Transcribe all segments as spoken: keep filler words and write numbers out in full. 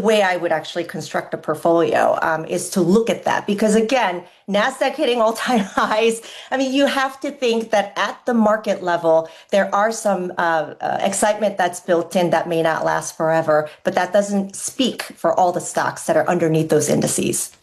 way I would actually construct a portfolio, um, is to look at that. Because again, NASDAQ hitting all-time highs. I mean, you have to think that at the market level, there are some uh, uh, excitement that's built in that may not last forever, but that doesn't speak for all the stocks that are underneath those indices.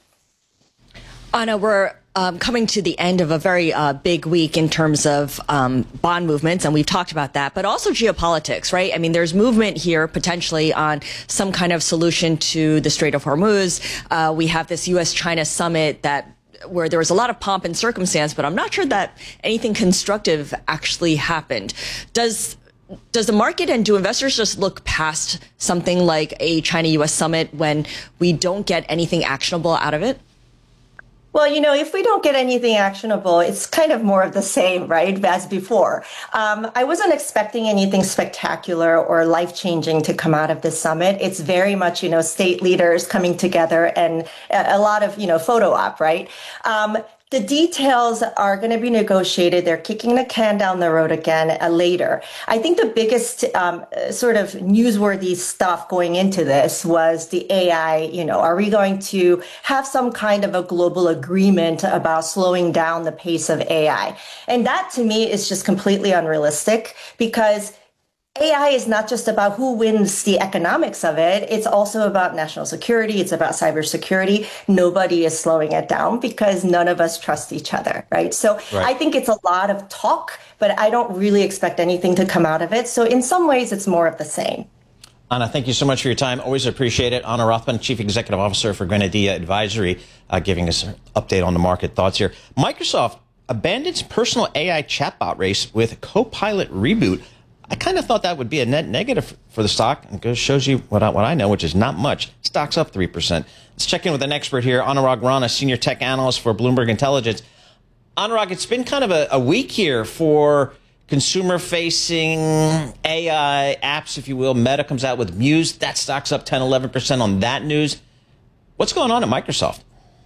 Anna, we're um, coming to the end of a very uh, big week in terms of um, bond movements, and we've talked about that, but also geopolitics, right? I mean, there's movement here potentially on some kind of solution to the Strait of Hormuz. Uh, we have this U S China summit that where there was a lot of pomp and circumstance, but I'm not sure that anything constructive actually happened. Does Does the market and do investors just look past something like a China-U S summit when we don't get anything actionable out of it? Well, you know, if we don't get anything actionable, it's kind of more of the same, right, as before. Um, I wasn't expecting anything spectacular or life-changing to come out of this summit. It's very much, you know, state leaders coming together and a, a lot of, you know, photo op, right? Um, The details are going to be negotiated. They're kicking the can down the road again uh, later. I think the biggest um, sort of newsworthy stuff going into this was the A I. You know, are we going to have some kind of a global agreement about slowing down the pace of A I? And that to me is just completely unrealistic, because A I is not just about who wins the economics of it. It's also about national security. It's about cybersecurity. Nobody is slowing it down because none of us trust each other, right? So right. I think it's a lot of talk, but I don't really expect anything to come out of it. So in some ways, it's more of the same. Anna, thank you so much for your time. Always appreciate it. Anna Rothman, Chief Executive Officer for Grenadier Advisory, uh, giving us an update on the market thoughts here. Microsoft abandons personal A I chatbot race with Copilot reboot. I kind of thought that would be a net negative for the stock. And it shows you what I, what I know, which is not much. Stock's up three percent. Let's check in with an expert here, Anurag Rana, Senior Tech Analyst for Bloomberg Intelligence. Anurag, it's been kind of a, a week here for consumer-facing A I apps, if you will. Meta comes out with Muse. That stock's up ten, eleven percent on that news. What's going on at Microsoft?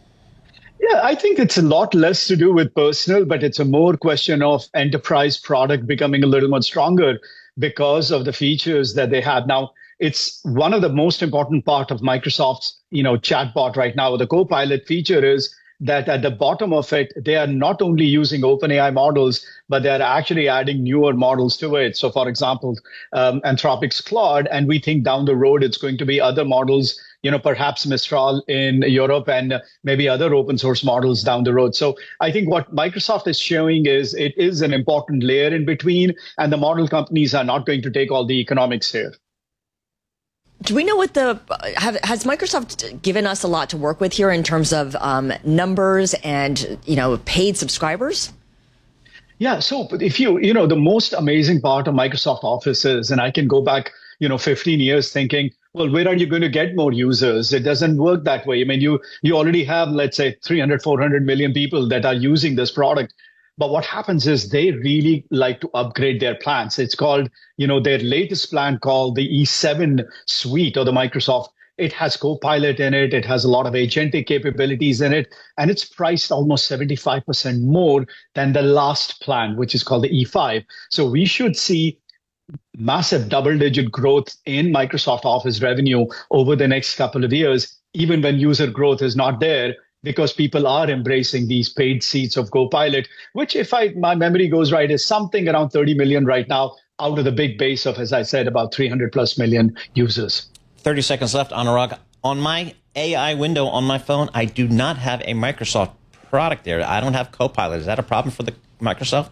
Yeah, I think it's a lot less to do with personal, but it's a more question of enterprise product becoming a little more stronger because of the features that they have. Now, it's one of the most important part of Microsoft's, you know, chatbot right now. The Copilot feature is that at the bottom of it, they are not only using OpenAI models, but they are actually adding newer models to it. So, for example, um, Anthropic's Claude, and we think down the road it's going to be other models, you know, perhaps Mistral in Europe and maybe other open source models down the road. So I think what Microsoft is showing is it is an important layer in between, and the model companies are not going to take all the economics here. Do we know what the, have, has Microsoft given us a lot to work with here in terms of um, numbers and, you know, paid subscribers? Yeah, so if you, you know, the most amazing part of Microsoft Office is, and I can go back, you know, fifteen years thinking, well, where are you going to get more users? It doesn't work that way. I mean, you, you already have, let's say, three hundred, four hundred million people that are using this product. But what happens is they really like to upgrade their plans. It's called, you know, their latest plan called the E seven suite or the Microsoft. It has Copilot in it. It has a lot of agentic capabilities in it. And it's priced almost seventy-five percent more than the last plan, which is called the E five. So we should see massive double-digit growth in Microsoft Office revenue over the next couple of years, even when user growth is not there, because people are embracing these paid seats of Copilot, which, if I, my memory goes right, is something around thirty million right now out of the big base of, as I said, about three hundred plus million users. thirty seconds left, Anurag. On my A I window on my phone, I do not have a Microsoft product there. I don't have Copilot. Is that a problem for the Microsoft?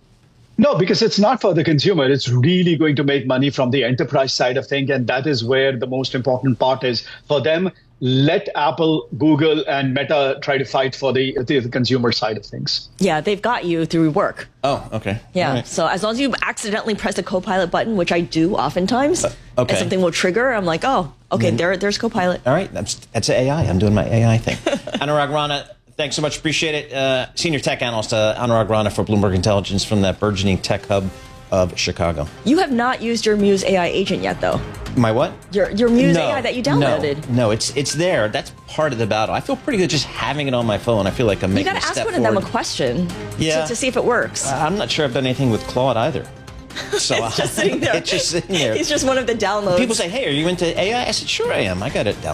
No, because it's not for the consumer. It's really going to make money from the enterprise side of things. And that is where the most important part is for them. Let Apple, Google, and Meta try to fight for the, the consumer side of things. Yeah, they've got you through work. Oh, okay. Yeah, right. So as long as you accidentally press the Copilot button, which I do oftentimes, uh, okay. and something will trigger, I'm like, oh, okay, mm-hmm. there, there's Copilot. All right, that's, that's A I. I'm doing my A I thing. Anurag Rana, thanks so much. Appreciate it. Uh, Senior Tech Analyst uh, Anurag Rana for Bloomberg Intelligence from that burgeoning tech hub of Chicago. You have not used your Muse A I agent yet, though. My what? Your your Muse no, A I that you downloaded. No, no, it's it's there. That's part of the battle. I feel pretty good just having it on my phone. I feel like I'm making a step forward. You got to ask one of them a question yeah. to, to see if it works. Uh, I'm not sure I've done anything with Claude either. So it's just sitting there. It's just sitting there. It's just one of the downloads. People say, hey, are you into A I? I said, sure I am. I got it downloaded.